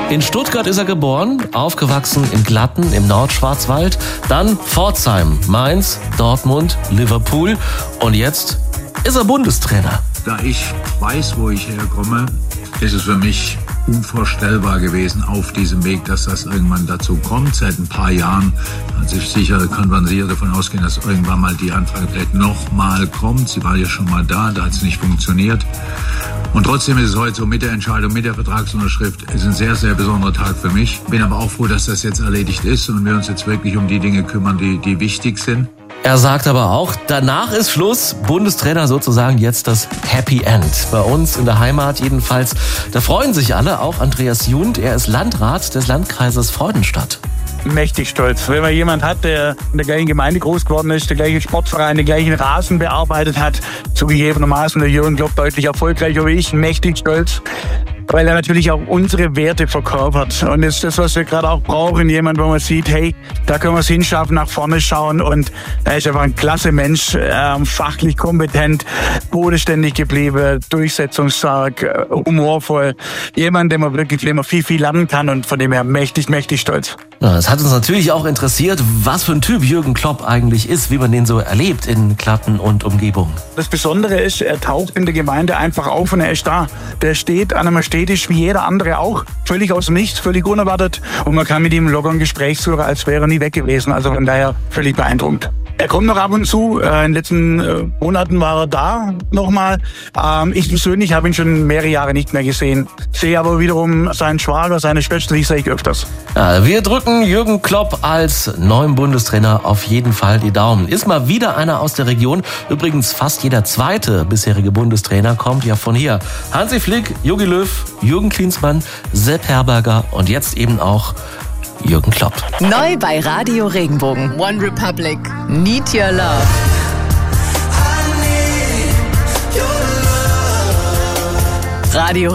In Stuttgart ist er geboren, aufgewachsen in Glatten im Nordschwarzwald, dann Pforzheim, Mainz, Dortmund, Liverpool und jetzt ist er Bundestrainer. Da ich weiß, wo ich herkomme, ist es für mich unvorstellbar gewesen auf diesem Weg, dass das irgendwann dazu kommt. Seit ein paar Jahren hat sich sicher konvenziert davon ausgehen, dass irgendwann mal die Anfrage vielleicht nochmal kommt. Sie war ja schon mal da hat es nicht funktioniert. Und trotzdem ist es heute so mit der Entscheidung, mit der Vertragsunterschrift, ist ein sehr, sehr besonderer Tag für mich. Bin aber auch froh, dass das jetzt erledigt ist und wir uns jetzt wirklich um die Dinge kümmern, die wichtig sind. Er sagt aber auch, danach ist Schluss. Bundestrainer sozusagen jetzt das Happy End. Bei uns in der Heimat jedenfalls. Da freuen sich alle, auch Andreas Jund. Er ist Landrat des Landkreises Freudenstadt. Mächtig stolz. Wenn man jemand hat, der in der gleichen Gemeinde groß geworden ist, der gleiche Sportverein, den gleichen Rasen bearbeitet hat, zugegebenermaßen der Jürgen Klopp deutlich erfolgreicher wie ich, mächtig stolz. Weil er natürlich auch unsere Werte verkörpert. Und das ist das, was wir gerade auch brauchen. Jemand, wo man sieht, hey, da können wir es hinschaffen, nach vorne schauen. Und er ist einfach ein klasse Mensch, fachlich kompetent, bodenständig geblieben, durchsetzungsstark, humorvoll. Jemand, dem man wirklich viel, viel lernen kann und von dem her mächtig, mächtig stolz. Ja, es hat uns natürlich auch interessiert, was für ein Typ Jürgen Klopp eigentlich ist, wie man den so erlebt in Glatten und Umgebung. Das Besondere ist, er taucht in der Gemeinde einfach auf und er ist da. Der steht an einem Städtisch wie jeder andere auch, völlig aus dem Nichts, völlig unerwartet. Und man kann mit ihm locker ein Gespräch führen, als wäre er nie weg gewesen. Also von daher völlig beeindruckend. Er kommt noch ab und zu. In den letzten Monaten war er da nochmal. Ich persönlich habe ihn schon mehrere Jahre nicht mehr gesehen. Sehe aber wiederum seinen Schwager, seine Schwester, die sehe ich öfters. Ja, wir drücken Jürgen Klopp als neuen Bundestrainer auf jeden Fall die Daumen. Ist mal wieder einer aus der Region. Übrigens fast jeder zweite bisherige Bundestrainer kommt ja von hier. Hansi Flick, Jogi Löw, Jürgen Klinsmann, Sepp Herberger und jetzt eben auch Jürgen Klopp. Neu bei Radio Regenbogen. One Republic. Need Your Love. Radio